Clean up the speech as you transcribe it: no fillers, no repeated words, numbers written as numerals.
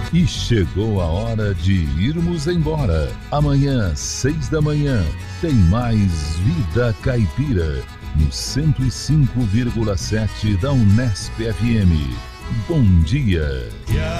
E chegou a hora de irmos embora. Amanhã, 6 da manhã, tem mais Vida Caipira, no 105,7 da Unesp FM. Bom dia.